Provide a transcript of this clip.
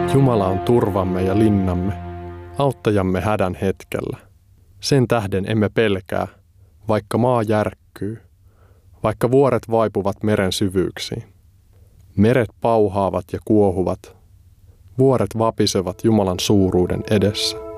Jumala on turvamme ja linnamme, auttajamme hädän hetkellä. Sen tähden emme pelkää, vaikka maa järkkyy, vaikka vuoret vaipuvat meren syvyyksiin. Meret pauhaavat ja kuohuvat, vuoret vapisevat Jumalan suuruuden edessä.